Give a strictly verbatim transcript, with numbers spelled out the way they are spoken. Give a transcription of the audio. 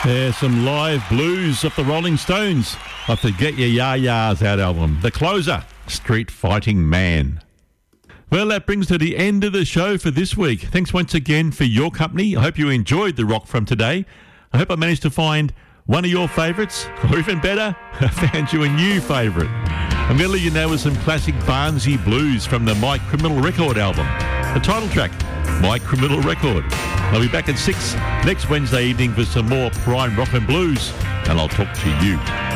Yeah, some live blues of the Rolling Stones off the Get Your Ya-Ya's Out album. The closer, Street Fighting Man. Well, that brings to the end of the show for this week. Thanks once again for your company. I hope you enjoyed the rock from today. I hope I managed to find one of your favourites, or even better, I found you a new favourite. I'm going to leave you now with some classic Barnsey blues from the My Criminal Record album. The title track, My Criminal Record. I'll be back at six next Wednesday evening for some more prime rock and blues, and I'll talk to you